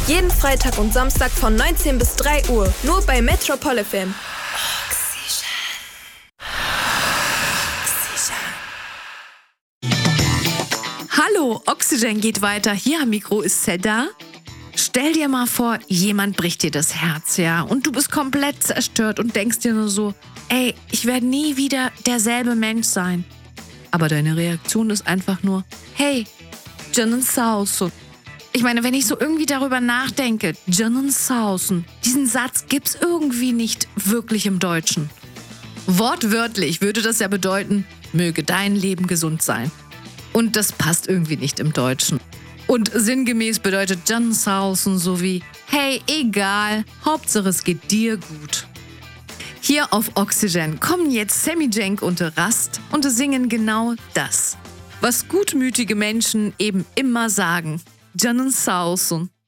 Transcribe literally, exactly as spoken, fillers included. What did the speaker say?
Jeden Freitag und Samstag von neunzehn bis drei Uhr. Nur bei Metropol F M. Hallo, Oxygen geht weiter. Hier am Mikro ist Seda. Stell dir mal vor, jemand bricht dir das Herz, ja, und du bist komplett zerstört und denkst dir nur so, ey, ich werde nie wieder derselbe Mensch sein. Aber deine Reaktion ist einfach nur, hey, Canın sağ olsun. Ich meine, wenn ich so irgendwie darüber nachdenke, Canın sağ olsun, diesen Satz gibt's irgendwie nicht wirklich im Deutschen. Wortwörtlich würde das ja bedeuten, möge dein Leben gesund sein. Und das passt irgendwie nicht im Deutschen. Und sinngemäß bedeutet Canın sağ olsun so wie, hey, egal, Hauptsache es geht dir gut. Hier auf Oxygen kommen jetzt Sammy Cenk und Rast und singen genau das, was gutmütige Menschen eben immer sagen. Canın sağ olsun.